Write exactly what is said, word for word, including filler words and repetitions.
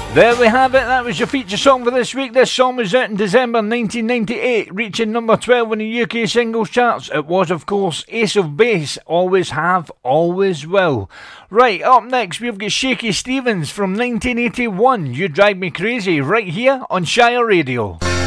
There we have it, that was your feature song for this week. This song was out in December nineteen ninety-eight, reaching number twelve in the U K singles charts. It was, of course, Ace of Base, Always Have, Always Will. Right, up next we've got Shaky Stevens from nineteen eighty-one, You Drive Me Crazy, right here on Shire Radio.